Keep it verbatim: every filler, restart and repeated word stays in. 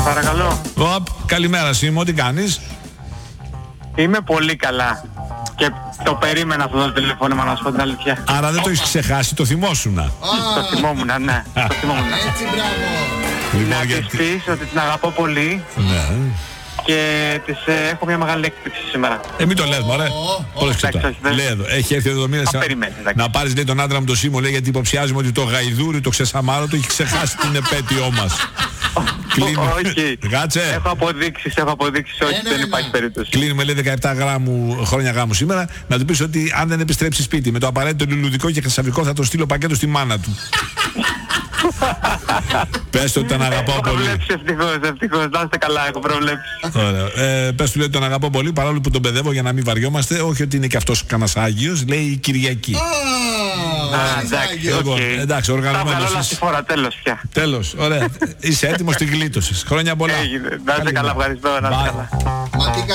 Παρακαλώ. Οπ, καλημέρα Σίμω, τι κάνεις? Είμαι πολύ καλά. Και το περίμενα αυτό το τηλεφώνημα, να σου πω την αλήθεια. Άρα δεν το έχεις ξεχάσει, το θυμόσουνα. Το θυμόμουν, ναι. Το θυμόμουν. Έτσι, μπράβο. Λοιπόν, Να της γιατί... πεις ότι την αγαπώ πολύ Ναι. και της ε, έχω μια μεγάλη έκπληξη σήμερα. Ε, μην το λες, μωρέ. Όλες ξεπτά. εντάξει, δεν- Λέει εδώ, έχει έρθει εδώ μήνες Θα περιμένεις, εντάξει. να πάρεις, λέει, τον άντρα μου το Σίμω, λέει, γιατί υποψιάζουμε ότι το γαϊδούρι, το ξεσαμάρο του έχει ξεχάσει την επέτειό μας. Κλείνουμε. Όχι. Κάτσε. Έχω αποδείξεις, έχω αποδείξεις, όχι, Ένα, δεν ένα. υπάρχει περίπτωση. Κλείνουμε, λέει, δεκαεπτά γράμμου, χρόνια γάμου σήμερα. Να του πεις ότι αν δεν επιστρέψει σπίτι με το απαραίτητο λουλουδικό και χρυσαβικό, θα το στείλω πακέτο στη μάνα του. Πες του ότι τον αγαπώ Έχω πολύ. προβλέψει, ευτυχώς, ευτυχώς. Να είστε καλά, έχω προβλέψει. Ωραία. Ε, πες του, λέει, τον αγαπώ πολύ, παρόλο που τον παιδεύω για να μην βαριόμαστε. Όχι ότι είναι και αυτός κανένας Άγιος, λέει η Κυριακή. Α, εντάξει, Λοιπόν, οκ. εντάξει, Τα οργανωμένος βγάλω όλα είσαι. στη φορά, τέλος πια. Τέλος, ωραία. Είσαι έτοιμος, την γλίτωσες. Χρόνια πολλά. Έγινε. Να είστε Καλή καλά, μέρα. ευχαριστώ. Να είστε Bye. καλά. Μα τι